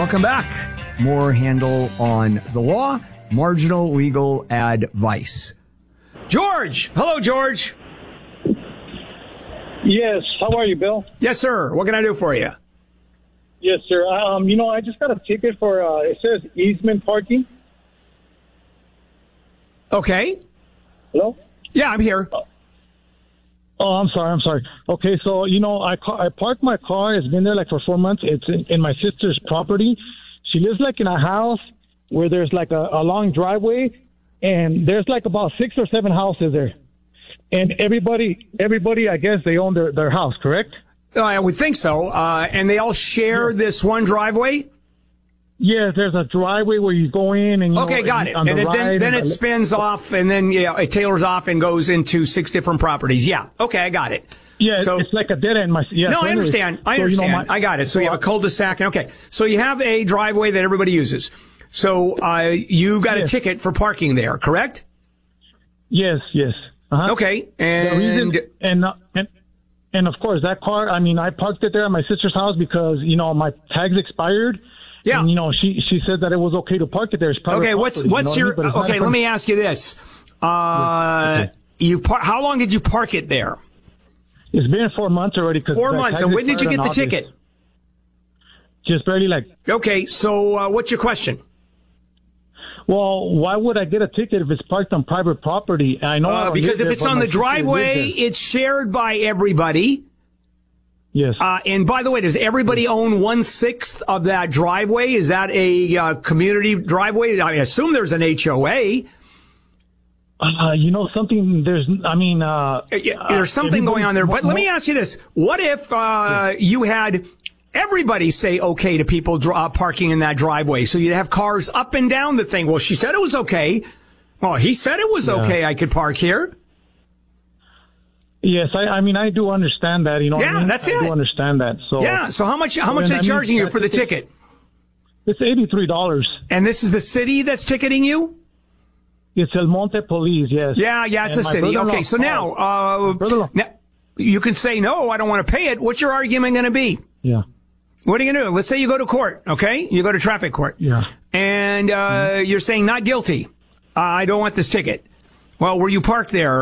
Welcome back. More handle on the law, marginal legal advice. George. Hello, George. Yes. How are you, Bill? Yes, sir. What can I do for you? Yes, sir. I just got a ticket for, it says easement parking. Okay. Hello? Yeah, I'm here. Oh, I'm sorry. Okay, so, I parked my car. It's been there like for 4 months. It's in my sister's property. She lives like in a house where there's like a long driveway, and there's like about 6 or 7 houses there. And everybody, I guess they own their house, correct? I would think so. And they all share this one driveway? Yes, there's a driveway where you go in and okay, got it. And then it spins off, and then it tailors off and goes into 6 different properties. Yeah, okay, I got it. Yeah, so, it's like a dead end. I understand. I got it. So you have a cul-de-sac. Okay, so you have a driveway that everybody uses. So you got a ticket for parking there, correct? Yes. Uh-huh. Okay, and of course that car. I mean, I parked it there at my sister's house because my tags expired. Yeah. And, she said that it was okay to park it there. It's private property, what's your, okay, let me ask you this. How long did you park it there? It's been 4 months already. 4 months. And when did you get the ticket? Just barely Okay, so what's your question? Well, why would I get a ticket if it's parked on private property? I know because if it's on the driveway, it's shared by everybody. Yes. And by the way, does everybody own 1/6 of that driveway? Is that a community driveway? I assume there's an HOA. Something. There's something going on there. But let me ask you this: what if you had everybody say okay to people parking in that driveway? So you'd have cars up and down the thing. Well, she said it was okay. Well, he said it was okay. I could park here. Yes, I do understand that. That's it. I do understand that. So So how much are they charging you for the ticket? It's $83. And this is the city that's ticketing you? It's El Monte Police. Yes. Yeah, it's the city. Okay, so now you can say no. I don't want to pay it. What's your argument going to be? Yeah. What are you going to do? Let's say you go to court. Okay, you go to traffic court. Yeah. And you're saying not guilty. I don't want this ticket. Well, were you parked there?